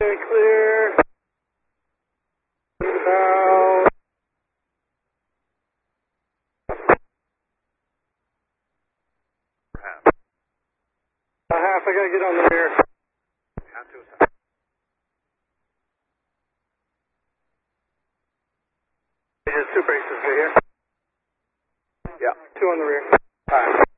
Clear. About half. I gotta get on the rear. Just two braces here. Yeah. Two on the rear. All right.